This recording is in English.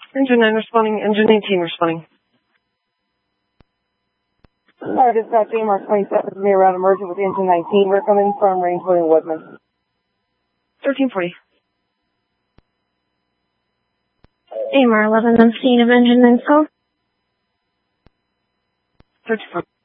Engine 9 responding. Engine 18 responding. Our dispatch AMR 27 from around emergent with engine 19. We're coming from range William Woodman. 1340. AMR 11 on scene of engine info. 34.